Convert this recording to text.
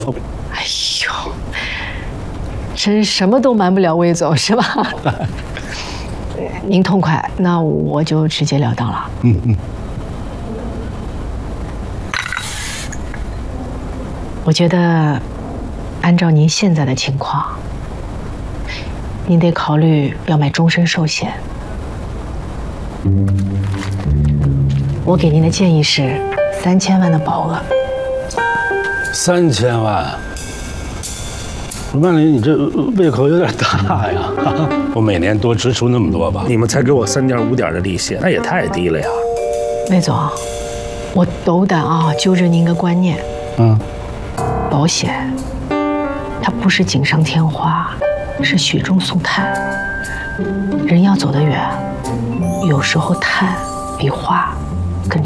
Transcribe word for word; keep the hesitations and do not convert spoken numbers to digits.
哎呦，真什么都瞒不了魏总是吧？您痛快，那我就直截了当了。 嗯嗯。 我觉得，按照您现在的情况，您得考虑要买终身寿险。我给您的建议是三千万的保额。 三千万？万林，你这胃口有点大呀！我每年多支出那么多吧，你们才给我三点五点的利息，那也太低了呀！ 魏总，我斗胆啊，纠正您个观念。 嗯。 保险，它不是锦上添花，是雪中送炭。人要走得远，有时候炭比花